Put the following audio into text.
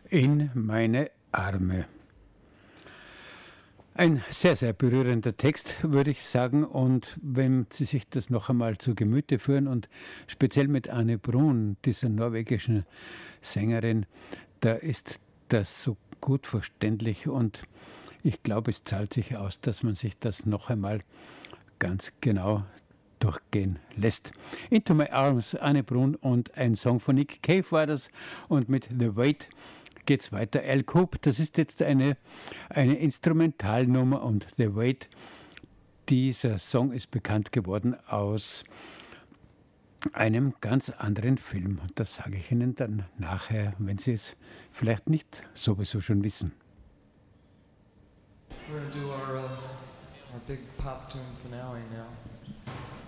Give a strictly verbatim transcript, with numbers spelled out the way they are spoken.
In meine Arme. Ein sehr, sehr berührender Text, würde ich sagen. Und wenn Sie sich das noch einmal zu Gemüte führen und speziell mit Anne Brun, dieser norwegischen Sängerin, da ist das so gut verständlich. Und ich glaube, es zahlt sich aus, dass man sich das noch einmal ganz genau durchgehen lässt. Into My Arms, Anne Brun und ein Song von Nick Cave war das. Und mit The Weight geht's weiter. Al Coop, das ist jetzt eine, eine Instrumentalnummer und The Weight, dieser Song ist bekannt geworden aus einem ganz anderen Film. Und das sage ich Ihnen dann nachher, wenn Sie es vielleicht nicht sowieso schon wissen. We're going to do our, uh, our big pop tune finale now.